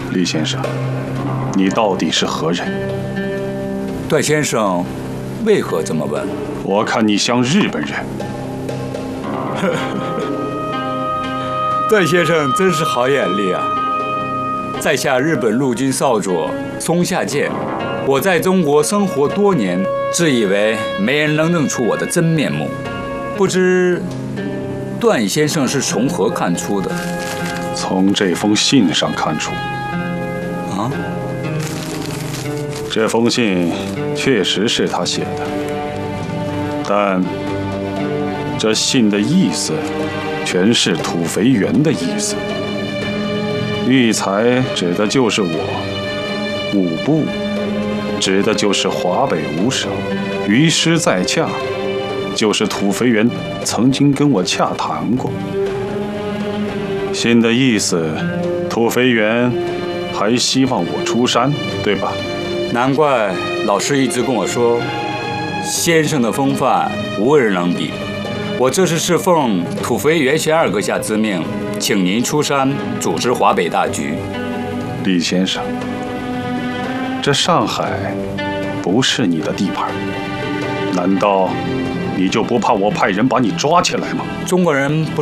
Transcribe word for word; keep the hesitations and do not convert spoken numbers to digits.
李先生，你到底是何人？ 段先生为何这么问？ 我看你像日本人。 段先生真是好眼力啊！在下日本陆军少佐松下健，我在中国生活多年，自以为没人能认出我的真面目，不知段先生是从何看出的？ 从这封信上看出。 啊？ 这封信确实是他写的，但这信的意思全是土肥原的意思。育才指的就是我，武部指的就是华北五省，于师在洽就是土肥原曾经跟我洽谈过。信的意思，土肥原还希望我出山，对吧？ 难怪老师一直跟我说，先生的风范无人能比。我这次是奉土肥原贤二阁下之命，请您出山组织华北大局。 李先生，这上海不是你的地盘，难道你就不怕我派人把你抓起来吗？ 中国人不